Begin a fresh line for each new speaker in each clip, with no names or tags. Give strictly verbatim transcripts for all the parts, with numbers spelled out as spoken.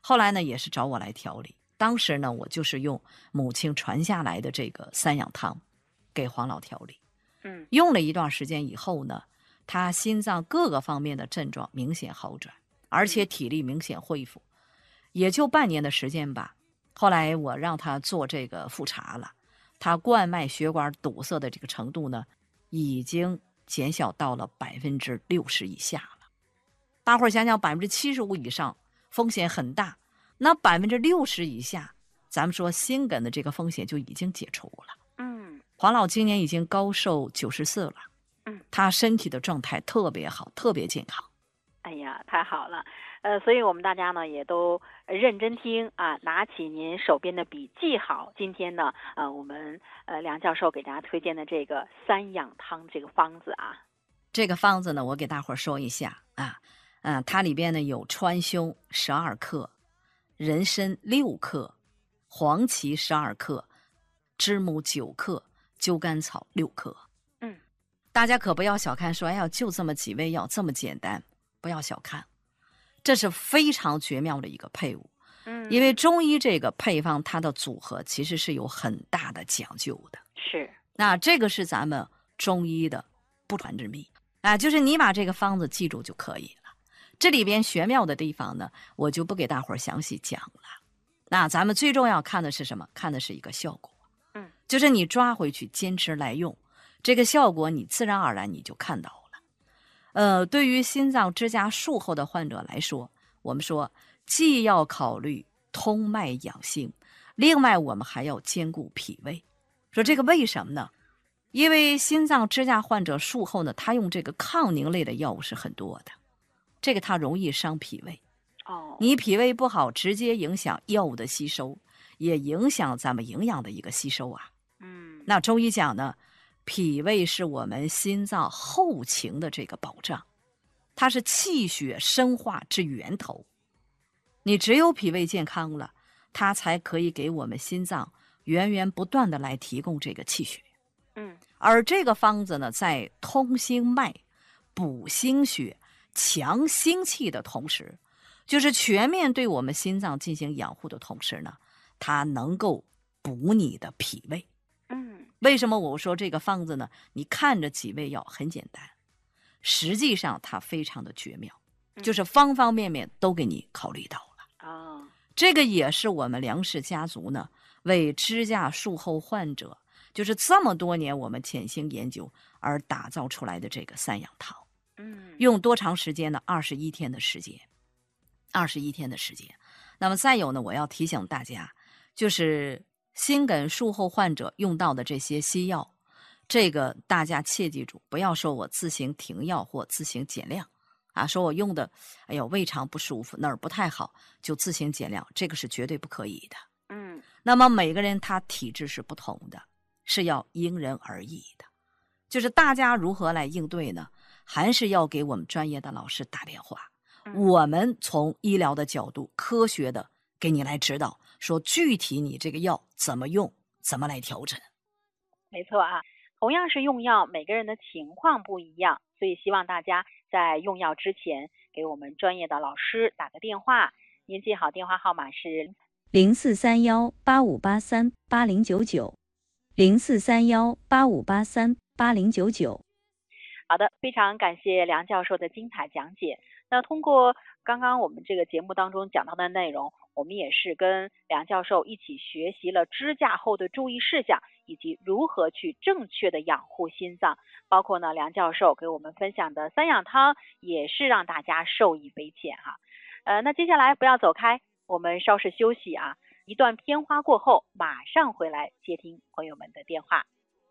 后来呢，也是找我来调理。当时呢，我就是用母亲传下来的这个三养汤给黄老调理。
嗯，
用了一段时间以后呢，他心脏各个方面的症状明显好转，而且体力明显恢复，也就半年的时间吧。后来我让他做这个复查了，他冠脉血管堵塞的这个程度呢，已经减小到了百分之六十以下了。大伙儿想想，百分之七十五以上风险很大，那百分之六十以下，咱们说心梗的这个风险就已经解除了。
嗯，
黄老今年已经高寿九十四了，
嗯，
他身体的状态特别好，特别健康。
哎呀，太好了，呃，所以我们大家呢也都认真听啊，拿起您手边的笔记好。今天呢，呃，我们呃梁教授给大家推荐的这个三养汤这个方子啊，
这个方子呢，我给大伙儿说一下啊，嗯、呃，它里边呢有川芎十二克，人参六克，黄芪十二克，知母九克，灸甘草六克。
嗯，
大家可不要小看说，哎呀，就这么几味药，这么简单。不要小看，这是非常绝妙的一个配物。
嗯，
因为中医这个配方它的组合其实是有很大的讲究的。
是，
那这个是咱们中医的不传之秘啊，就是你把这个方子记住就可以了。这里边玄妙的地方呢，我就不给大伙儿详细讲了。那咱们最重要看的是什么？看的是一个效果。
嗯，
就是你抓回去坚持来用，这个效果你自然而然你就看到了。呃，对于心脏支架术后的患者来说，我们说既要考虑通脉养性，另外我们还要兼顾脾胃。说这个为什么呢？因为心脏支架患者术后呢，他用这个抗凝类的药物是很多的，这个它容易伤脾胃。
哦，
你脾胃不好，直接影响药物的吸收，也影响咱们营养的一个吸收啊。
嗯，
那中医讲呢，脾胃是我们心脏后勤的这个保障，它是气血生化之源头。你只有脾胃健康了，它才可以给我们心脏源源不断的来提供这个气血。
嗯，
而这个方子呢，在通心脉、补心血、强心气的同时，就是全面对我们心脏进行养护的同时呢，它能够补你的脾胃。
嗯，
为什么我说这个方子呢？你看着几味药很简单，实际上它非常的绝妙，就是方方面面都给你考虑到了。
哦，
这个也是我们梁氏家族呢为支架术后患者，就是这么多年我们潜心研究而打造出来的这个三养汤。
嗯，
用多长时间呢？二十一天的时间，二十一天的时间。那么再有呢，我要提醒大家，就是心梗术后患者用到的这些西药，这个大家切记住，不要说我自行停药或自行减量啊，说我用的哎呦胃肠不舒服，哪儿不太好就自行减量，这个是绝对不可以的。
嗯，
那么每个人他体质是不同的，是要因人而异的。就是大家如何来应对呢？还是要给我们专业的老师打电话，我们从医疗的角度科学的给你来指导，说具体你这个药怎么用，怎么来调整。
没错啊，同样是用药，每个人的情况不一样，所以希望大家在用药之前给我们专业的老师打个电话。您记好电话号码是
零四三幺八五八三八零九九，零四三幺八五八三八零九九。
好的，非常感谢梁教授的精彩讲解。那通过刚刚我们这个节目当中讲到的内容，我们也是跟梁教授一起学习了支架后的注意事项，以及如何去正确的养护心脏。包括呢，梁教授给我们分享的三养汤，也是让大家受益匪浅哈。呃，那接下来不要走开，我们稍事休息啊，一段片花过后，马上回来接听朋友们的电话。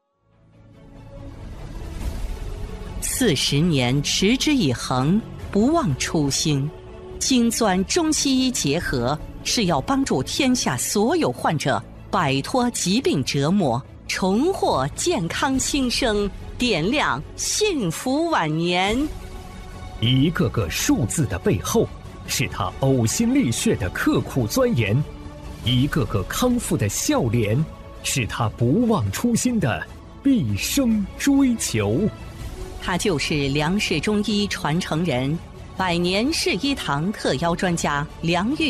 四十年持之以恒，不忘初心。精钻中西医结合，是要帮助天下所有患者摆脱疾病折磨，重获健康新生，点亮幸福晚年。
一个个数字的背后，是他呕心沥血的刻苦钻研；一个个康复的笑脸，是他不忘初心的毕生追求。
他就是梁氏中医传承人，百年世医堂特邀专家梁玉